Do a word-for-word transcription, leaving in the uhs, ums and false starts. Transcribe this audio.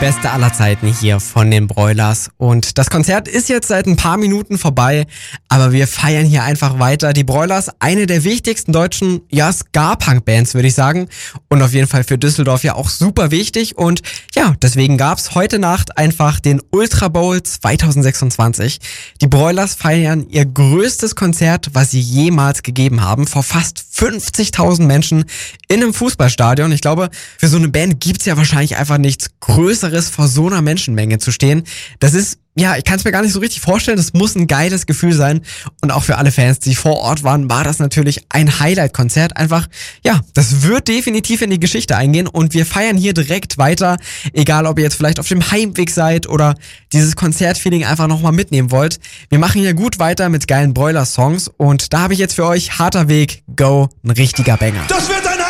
beste aller Zeiten hier von den Broilers. Und das Konzert ist jetzt seit ein paar Minuten vorbei, aber wir feiern hier einfach weiter. Die Broilers, eine der wichtigsten deutschen, ja, Ska-Punk-Bands, würde ich sagen. Und auf jeden Fall für Düsseldorf ja auch super wichtig. Und ja, deswegen gab's heute Nacht einfach den Ultra Bowl zwanzig sechsundzwanzig. Die Broilers feiern ihr größtes Konzert, was sie jemals gegeben haben, vor fast fünfzigtausend Menschen in einem Fußballstadion. Ich glaube, für so eine Band gibt's ja wahrscheinlich einfach nichts Größeres, vor so einer Menschenmenge zu stehen. Das ist, ja, ich kann es mir gar nicht so richtig vorstellen. Das muss ein geiles Gefühl sein. Und auch für alle Fans, die vor Ort waren, war das natürlich ein Highlight-Konzert. Einfach, ja, das wird definitiv in die Geschichte eingehen. Und wir feiern hier direkt weiter. Egal, ob ihr jetzt vielleicht auf dem Heimweg seid oder dieses Konzertfeeling einfach nochmal mitnehmen wollt. Wir machen hier gut weiter mit geilen Broilers-Songs. Und da habe ich jetzt für euch Harter Weg, Go, ein richtiger Banger. Das wird ein